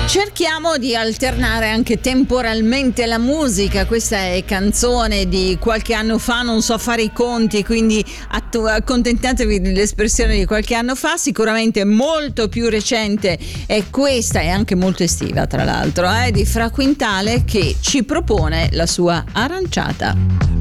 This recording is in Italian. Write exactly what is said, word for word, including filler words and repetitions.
Cerchiamo di alternare anche temporalmente la musica. Questa è canzone di qualche anno fa, non so fare i conti, quindi attu- accontentatevi dell'espressione di qualche anno fa. Sicuramente molto più recente è questa, e anche molto estiva tra l'altro, eh, di Fra Quintale, che ci propone la sua Aranciata.